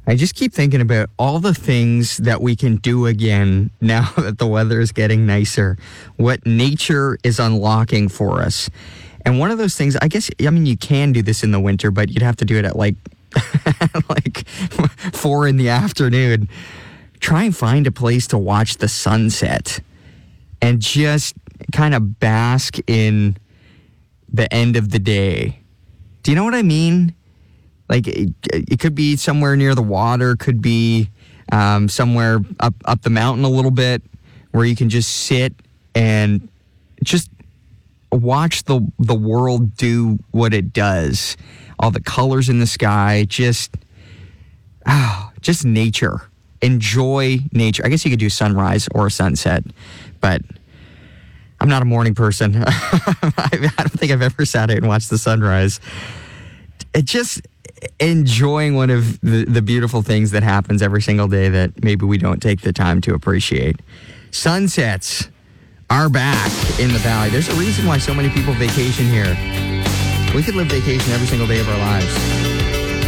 I just keep thinking about all the things that we can do again now that the weather is getting nicer, what nature is unlocking for us. And one of those things, you can do this in the winter, but you'd have to do it at like 4 in the afternoon. Try and find a place to watch the sunset and just kind of bask in the end of the day. Do you know what I mean? Like, it could be somewhere near the water, could be somewhere up the mountain a little bit, where you can just sit and just watch the world do what it does. All the colors in the sky, just nature. Enjoy nature. I guess you could do sunrise or sunset, but I'm not a morning person. I don't think I've ever sat out and watched the sunrise. Just enjoying one of the beautiful things that happens every single day that maybe we don't take the time to appreciate. Sunsets are back in the valley. There's a reason why so many people vacation here. We could live vacation every single day of our lives.